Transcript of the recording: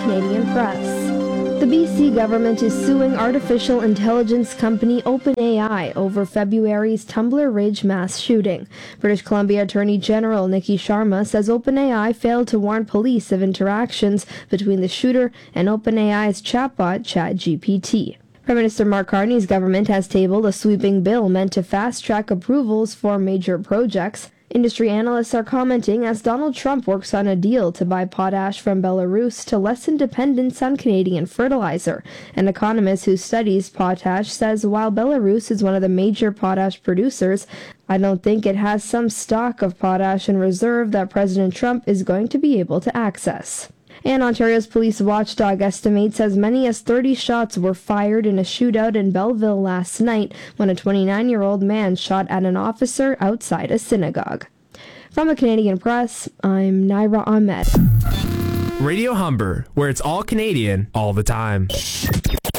Canadian Press. The BC government is suing artificial intelligence company OpenAI over February's Tumbler Ridge mass shooting. British Columbia Attorney General Nikki Sharma says OpenAI failed to warn police of interactions between the shooter and OpenAI's chatbot ChatGPT. Prime Minister Mark Carney's government has tabled a sweeping bill meant to fast-track approvals for major projects. Industry analysts are commenting as Donald Trump works on a deal to buy potash from Belarus to lessen dependence on Canadian fertilizer. An economist who studies potash says while Belarus is one of the major potash producers, I don't think it has some stock of potash in reserve that President Trump is going to be able to access. And Ontario's police watchdog estimates as many as 30 shots were fired in a shootout in Belleville last night when a 29-year-old man shot at an officer outside a synagogue. From the Canadian Press, I'm Naira Ahmed. Radio Humber, where it's all Canadian all the time.